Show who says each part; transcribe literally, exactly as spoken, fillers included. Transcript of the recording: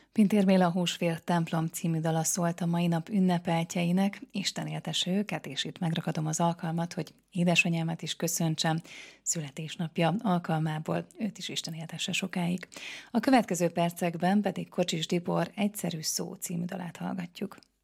Speaker 1: Pintér Béla Húsvért templom című dala szólt a mai nap ünnepeltjeinek. Isten éltesse őket, és itt megragadom az alkalmat, hogy édesanyámat is köszöntsem születésnapja alkalmából. Őt is Isten éltesse sokáig. A következő percekben pedig Kocsis Tibor Egyszerű szó című dalát hallgatjuk.